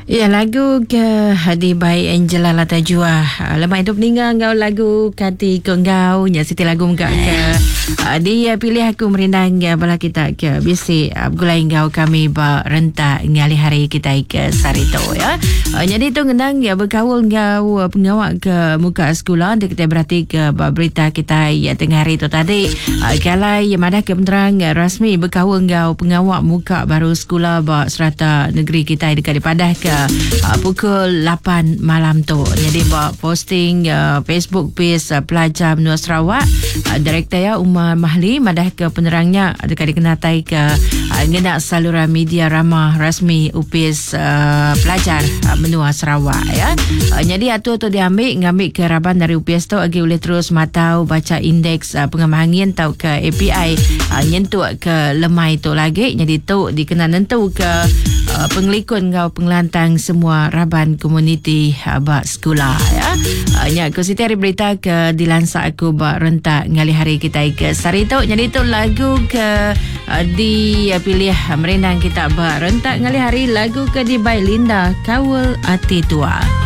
Ya, lagu ke Hadi by Angela Latajua. Lemak itu meninggal ngau lagu Kati Kau nya Siti lagu enggak ke. Dia pilih aku merindang bala kita ke bisi gulai ngau kami ba rentak ngali hari kita ke sarito ya. Jadi itu ngendang ya berkawal ngau pengawak ke muka sekolah dia kita berarti ke berita kita ya tengah hari itu tadi. Kalau ya madah ke penerang rasmi berkawal ngau pengawak muka baru sekolah ba serata negeri kita dekat di Padah ke pukul 8 malam tu. Jadi buat posting Facebook page pelajar Menua Sarawak, Direktur ya Umar Mahli madah ke penerangnya dekat dikenatai ke ngenak saluran media ramah rasmi UPS pelajar Menua Sarawak ya. Jadi atu tu ngambil ke raban dari UPS tu agi boleh terus matau baca indeks pengamangin tau ke API nyentuh ke lemai tu lagi. Jadi tu dikena nentu ke penglikun ngau pengelantang semua raban komuniti bak sekolah ya. Nya ku Siti hari berita ke dilansak aku bak rentak ngali hari kita ke sarito. Jadi tu lagu ke dipilih merendang kita bak rentak ngali hari lagu ke di by Linda Kawul Ati Tua.